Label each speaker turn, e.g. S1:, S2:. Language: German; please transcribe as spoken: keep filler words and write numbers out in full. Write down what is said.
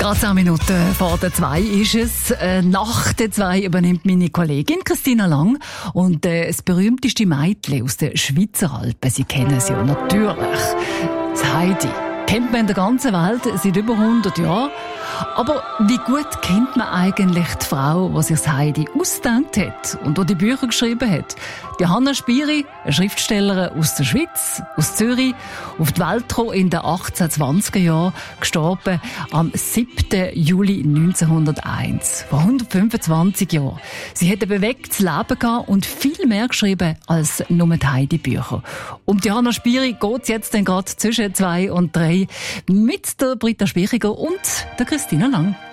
S1: Gerade zehn Minuten vor der zwei ist es. Äh, nach der zwei übernimmt meine Kollegin Christina Lang und äh, das berühmteste Mädchen aus den Schweizer Alpen. Sie kennen sie ja natürlich. Das Heidi kennt man in der ganzen Welt seit über hundert Jahren. Aber wie gut kennt man eigentlich die Frau, die sich das Heidi ausgedacht hat und die die Bücher geschrieben hat? Die Hanna Spiri, eine Schriftstellerin aus der Schweiz, aus Zürich, auf die Welt gekommen in den achtzehnhundertzwanziger Jahren, gestorben am siebten Juli neunzehnhunderteins, vor hundertfünfundzwanzig Jahren. Sie hat ein bewegtes Leben gehabt und viel mehr geschrieben als nur die Heidi-Bücher. Um die Hanna Spiri geht es jetzt dann gerade zwischen zwei und drei mit der Britta Spichiger und der Christina Lang.